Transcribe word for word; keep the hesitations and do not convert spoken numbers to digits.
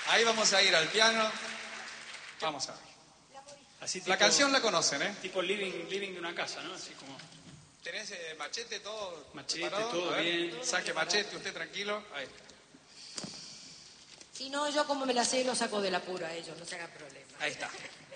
Ahí vamos a ir al piano. Vamos a ver. Así tipo, La canción la conocen, ¿eh? Tipo living, living de una casa, ¿no? Así como... ¿Tenés eh, machete, todo Machete, preparado? todo A ver, bien. Saque machete, usted tranquilo. Ahí. Si no, yo como me la sé, lo saco del apuro a ellos, no se hagan problema. Ahí está.